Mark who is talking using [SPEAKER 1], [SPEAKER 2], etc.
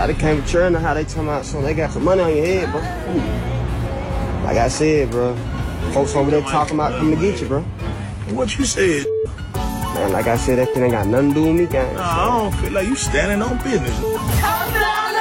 [SPEAKER 1] Nah, they came to churn how they talking about something. They got some money on your head, bro. Like I said, bro. Folks over there talking about coming to get you, bro.
[SPEAKER 2] What you said?
[SPEAKER 1] Man, like I said, that shit ain't got nothing to do with me, gang.
[SPEAKER 2] Nah, I don't feel like you standing on business.